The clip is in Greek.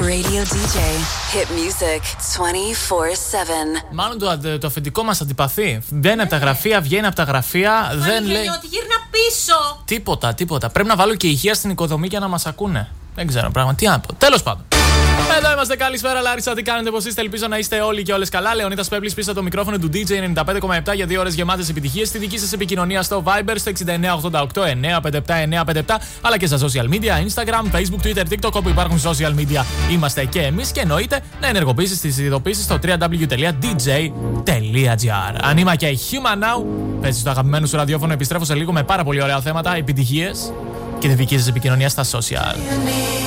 Radio DJ. Hit music 24/7. Μάλλον το αφεντικό μας αντιπαθεί. Μπαίνει από τα γραφεία, βγαίνει από τα γραφεία. Δεν λέει ότι γύρνα πίσω. Τίποτα. Πρέπει να βάλω και υγεία στην οικοδομή για να μας ακούνε. Δεν ξέρω πράγμα τι να πω. Τέλος πάντων. Εδώ είμαστε, καλησπέρα Λάρισα, τι κάνετε, πώς είστε, ελπίζω να είστε όλοι και όλες καλά. Λεωνίδας Πέπλης πίσω από το μικρόφωνο του DJ 95,7 για 2 ώρες γεμάτες επιτυχίες. Στη δική σας επικοινωνία στο Viber στο 6988-957-957, αλλά και στα social media, Instagram, Facebook, Twitter, TikTok, όπου υπάρχουν social media είμαστε και εμείς. Και εννοείται να ενεργοποιήσεις τις ειδοποιήσεις στο www.dj.gr. Ανήμα και Human Now, παίζεις το αγαπημένο σου ραδιόφωνο, επιστρέφω σε λίγο με πάρα πολύ ωραία θέματα, επιτυχίες και τη δική σας επικοινωνία στα social.